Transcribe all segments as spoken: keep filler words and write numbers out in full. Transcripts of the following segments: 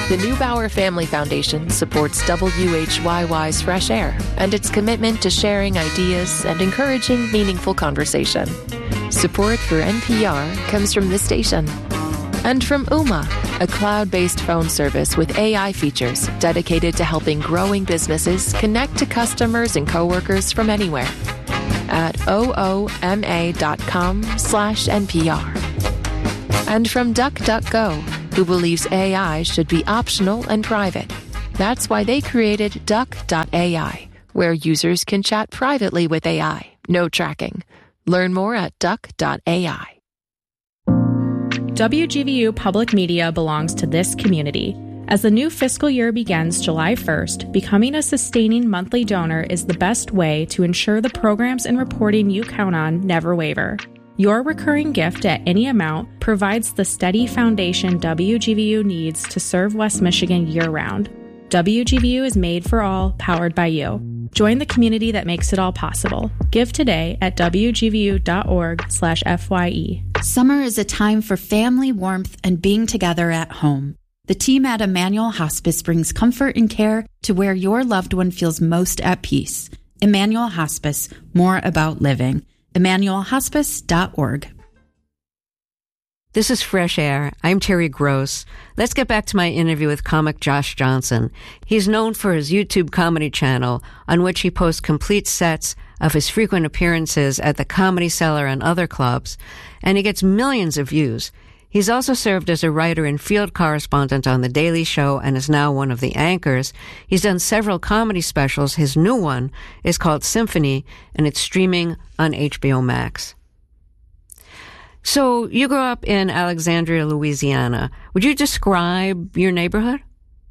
The Neubauer Family Foundation supports W H Y Y's Fresh Air and its commitment to sharing ideas and encouraging meaningful conversation. Support for N P R comes from this station. And from Ooma, a cloud-based phone service with A I features dedicated to helping growing businesses connect to customers and coworkers from anywhere at ooma.com slash NPR. And from DuckDuckGo, who believes A I should be optional and private. That's why they created Duck dot A I, where users can chat privately with A I. No tracking. Learn more at Duck dot A I. W G V U Public Media belongs to this community. As the new fiscal year begins July first, becoming a sustaining monthly donor is the best way to ensure the programs and reporting you count on never waver. Your recurring gift at any amount provides the steady foundation W G V U needs to serve West Michigan year-round. W G V U is made for all, powered by you. Join the community that makes it all possible. Give today at W G V U dot org slash F Y E. Summer is a time for family warmth and being together at home. The team at Emmanuel Hospice brings comfort and care to where your loved one feels most at peace. Emmanuel Hospice, more about living. Emmanuel Hospice dot org. This is Fresh Air. I'm Terry Gross. Let's get back to my interview with comic Josh Johnson. He's known for his YouTube comedy channel, on which he posts complete sets of his frequent appearances at the Comedy Cellar and other clubs, and he gets millions of views. He's also served as a writer and field correspondent on The Daily Show and is now one of the anchors. He's done several comedy specials. His new one is called Symphony, and it's streaming on H B O Max. So you grew up in Alexandria, Louisiana. Would you describe your neighborhood?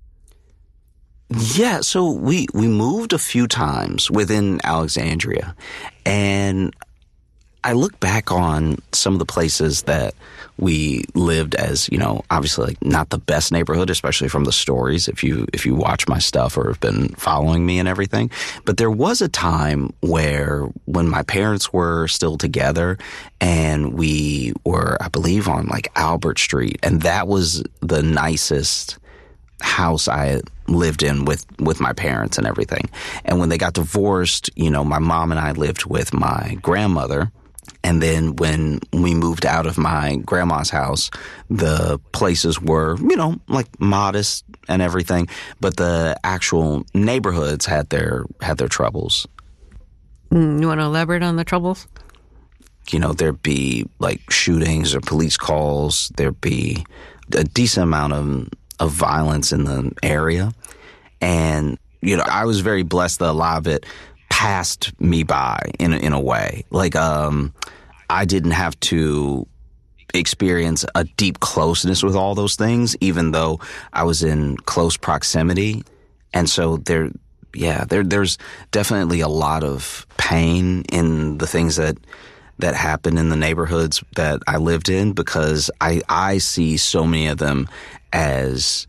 Yeah, so we, we moved a few times within Alexandria, and I look back on some of the places that we lived as, you know, obviously like not the best neighborhood, especially from the stories, if you if you watch my stuff or have been following me and everything. But there was a time where when my parents were still together and we were, I believe, on like Albert Street, and that was the nicest house I lived in with, with my parents and everything. And when they got divorced, you know, my mom and I lived with my grandmother. And then when we moved out of my grandma's house, the places were, you know, like modest and everything, but the actual neighborhoods had their had their troubles. Mm, you want to elaborate on the troubles? You know, there'd be like shootings or police calls. There'd be a decent amount of, of violence in the area. And, you know, I was very blessed that a lot of it passed me by in a, in a way. Like, um, I didn't have to experience a deep closeness with all those things, even though I was in close proximity. And so there, yeah, there, there's definitely a lot of pain in the things that that happen in the neighborhoods that I lived in, because I, I see so many of them as,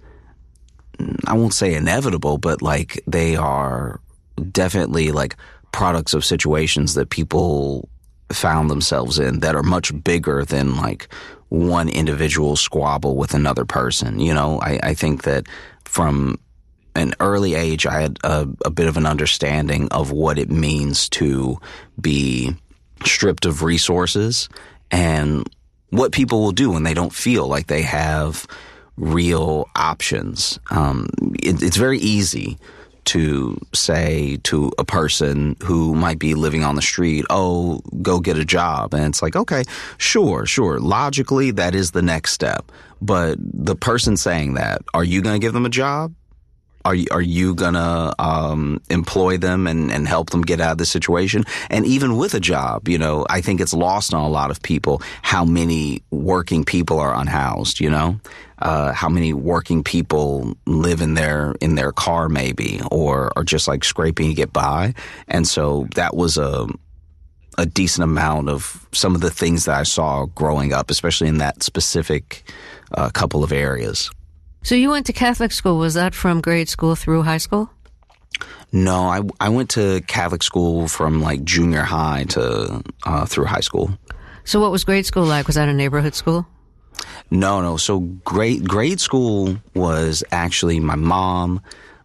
I won't say inevitable, but like they are definitely like products of situations that people found themselves in that are much bigger than like one individual squabble with another person. You know, I, I think that from an early age, I had a, a bit of an understanding of what it means to be stripped of resources and what people will do when they don't feel like they have real options. Um, it, it's very easy to say to a person who might be living on the street, oh, go get a job. And it's like, okay, sure, sure. Logically, that is the next step. But the person saying that, are you going to give them a job? Are you, are you going to um, employ them and, and help them get out of this situation? And even with a job, you know, I think it's lost on a lot of people how many working people are unhoused, you know, uh, how many working people live in their in their car maybe or are just like scraping to get by. And so that was a a decent amount of some of the things that I saw growing up, especially in that specific uh, couple of areas. So you went to Catholic school. Was that from grade school through high school? No, I, I went to Catholic school from like junior high to uh, through high school. So what was grade school like? Was that a neighborhood school? No, no. So grade grade school was actually my mom,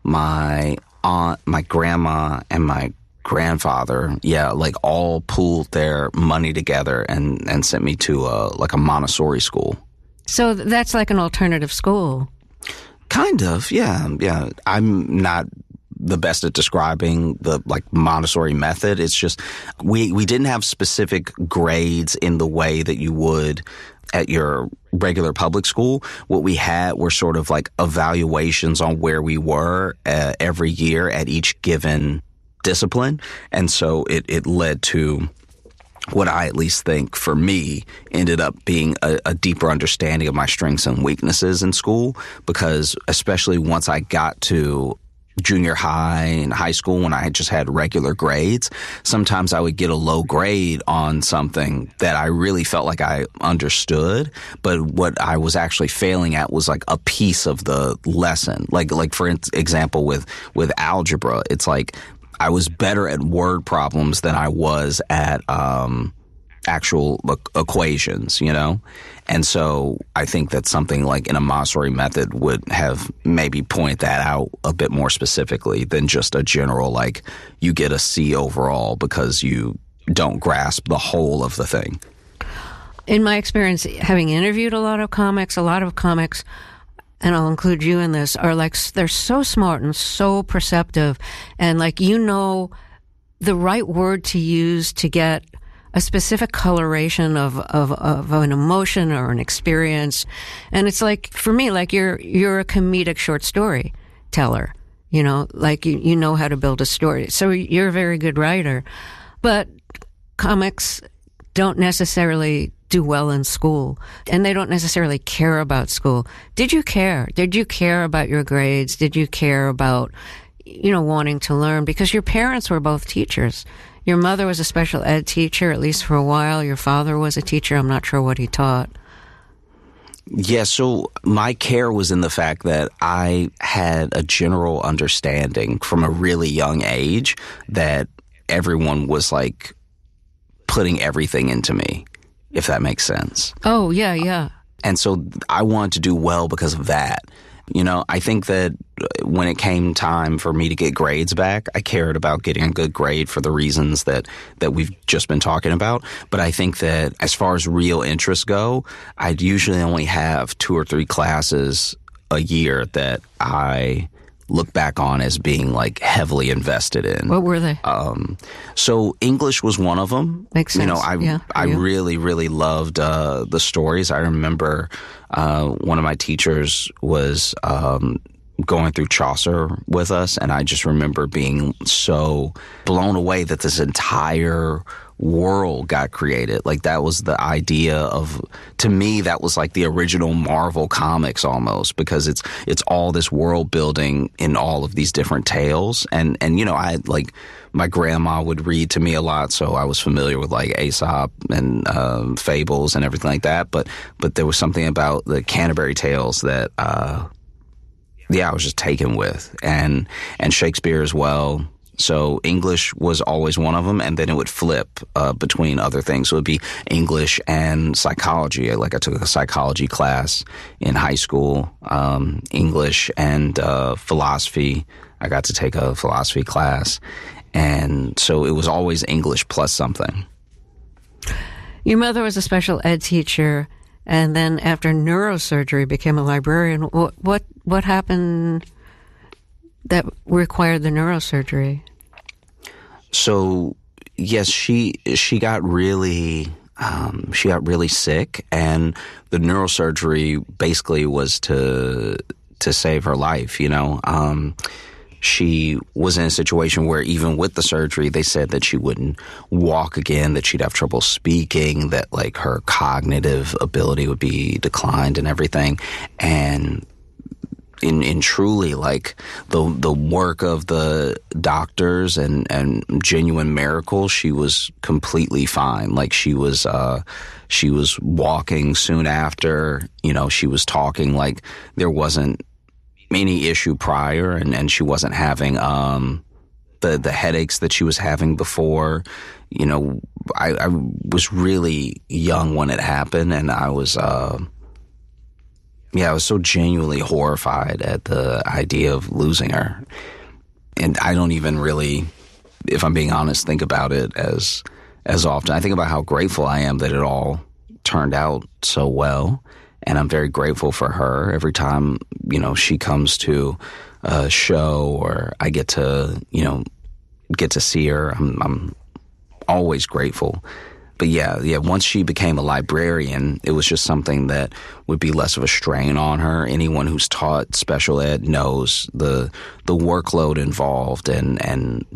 my aunt, my grandma, and my grandfather. Yeah, like all pooled their money together and, and sent me to a, like a Montessori school. So that's like an alternative school. Kind of, yeah, yeah. I'm not the best at describing the like Montessori method. It's just we we didn't have specific grades in the way that you would at your regular public school. What we had were sort of like evaluations on where we were uh, every year at each given discipline. And so it, it led to what I at least think for me ended up being a, a deeper understanding of my strengths and weaknesses in school, because especially once I got to junior high and high school, when I had just had regular grades, sometimes I would get a low grade on something that I really felt like I understood, but what I was actually failing at was like a piece of the lesson. Like, like for example, with, with algebra, it's like I was better at word problems than I was at um, actual e- equations, you know? And so I think that something like in a Montessori method would have maybe point that out a bit more specifically than just a general, like, you get a C overall because you don't grasp the whole of the thing. In my experience, having interviewed a lot of comics, a lot of comics, and I'll include you in this, are like, they're so smart and so perceptive, and like, you know the right word to use to get a specific coloration of, of, of an emotion or an experience. And it's like, for me, like you're, you're a comedic short story teller, you know, like you, you know how to build a story. So you're a very good writer, but comics don't necessarily do well in school, and they don't necessarily care about school. Did you care? Did you care about your grades? Did you care about, you know, wanting to learn? Because your parents were both teachers. Your mother was a special ed teacher, at least for a while. Your father was a teacher. I'm not sure what he taught. Yeah, so my care was in the fact that I had a general understanding from a really young age that everyone was like putting everything into me, if that makes sense. Oh, yeah, yeah. And so I wanted to do well because of that. You know, I think that when it came time for me to get grades back, I cared about getting a good grade for the reasons that, that we've just been talking about. But I think that as far as real interests go, I'd usually only have two or three classes a year that I look back on as being like heavily invested in. What were they? Um, so English was one of them. Makes sense. You know, I yeah, I you. really really loved uh, the stories. I remember uh, one of my teachers was um, going through Chaucer with us, and I just remember being so blown away that this entire world got created. Like, that was the idea of, to me, that was like the original Marvel comics almost, because it's it's all this world building in all of these different tales. And, and you know, I had, like, my grandma would read to me a lot, so I was familiar with like Aesop and um, fables and everything like that. But but there was something about the Canterbury Tales that, uh, yeah, I was just taken with, and and Shakespeare as well. So English was always one of them, and then it would flip uh, between other things. So it would be English and psychology. Like, I took a psychology class in high school, um, English and uh, philosophy. I got to take a philosophy class. And so it was always English plus something. Your mother was a special ed teacher, and then after neurosurgery became a librarian. What what, what happened that required the neurosurgery? So, yes, she she got really um, she got really sick, and the neurosurgery basically was to to save her life. You know, um, she was in a situation where even with the surgery, they said that she wouldn't walk again, that she'd have trouble speaking, that like her cognitive ability would be declined and everything, and In, in truly, like, the the work of the doctors and, and genuine miracle, she was completely fine. Like, she was uh, she was walking soon after. You know, she was talking like there wasn't any issue prior, and, and she wasn't having um, the the headaches that she was having before. You know, I, I was really young when it happened, and I was. Uh, yeah, I was so genuinely horrified at the idea of losing her. And I don't even really, if I'm being honest, think about it as as often. I think about how grateful I am that it all turned out so well. And I'm very grateful for her every time, you know, she comes to a show or I get to, you know, get to see her. I'm, I'm always grateful. But yeah, yeah, once she became a librarian, it was just something that would be less of a strain on her. Anyone who's taught special ed knows the the workload involved and, and